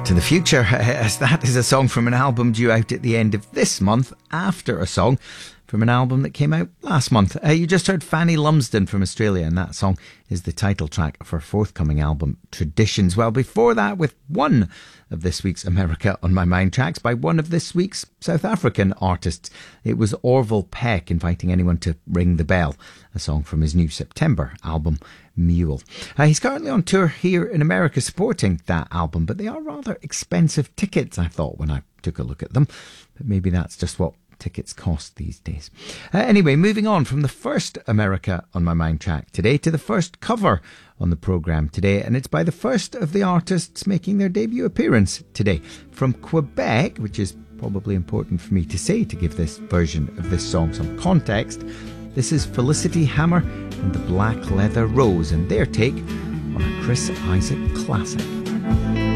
Back to the Future, as that is a song from an album due out at the end of this month, after a song from an album that came out last month. You just heard Fanny Lumsden from Australia, and that song is the title track of her forthcoming album, Traditions. Well, before that, with one of this week's America on My Mind tracks by one of this week's South African artists. It was Orville Peck, Inviting Anyone to Ring the Bell, a song from his new September album, Mule. He's currently on tour here in America supporting that album, but they are rather expensive tickets, I thought, when I took a look at them. But maybe that's just what tickets cost these days. Anyway, moving on from the first America on My Mind track today to the first cover on the programme today, and it's by the first of the artists making their debut appearance today. From Quebec, which is probably important for me to say to give this version of this song some context, this is Felicity Hammer and the Black Leather Rose and their take on a Chris Isaak classic.